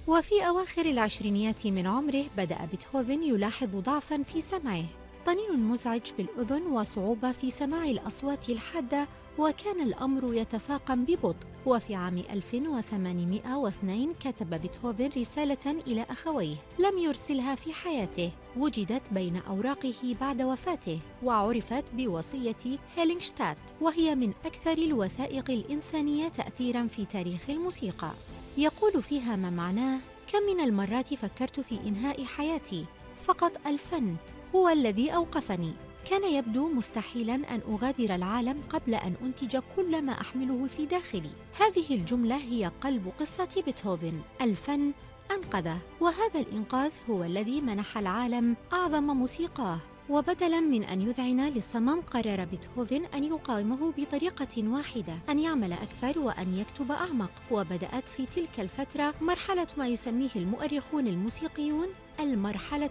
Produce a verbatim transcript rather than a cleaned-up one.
وفي أواخر العشرينيات من عمره بدأ بيتهوفن يلاحظ ضعفاً في سمعه، طنين مزعج في الأذن وصعوبة في سماع الأصوات الحادة، وكان الأمر يتفاقم ببطء. وفي عام ألف وثمانمائة واثنين كتب بيتهوفن رسالة إلى أخويه لم يرسلها في حياته، وجدت بين أوراقه بعد وفاته وعرفت بوصية هيلينغشتات، وهي من أكثر الوثائق الإنسانية تأثيراً في تاريخ الموسيقى. يقول فيها ما معناه: كم من المرات فكرت في إنهاء حياتي، فقط الفن هو الذي أوقفني. كان يبدو مستحيلاً أن أغادر العالم قبل أن أنتج كل ما أحمله في داخلي. هذه الجملة هي قلب قصة بيتهوفن، الفن أنقذه، وهذا الإنقاذ هو الذي منح العالم أعظم موسيقاه. وبدلاً من أن يذعن للصمم، قرر بيتهوفن أن يقاومه بطريقة واحدة، أن يعمل أكثر وأن يكتب أعمق. وبدأت في تلك الفترة مرحلة ما يسميه المؤرخون الموسيقيون المرحلة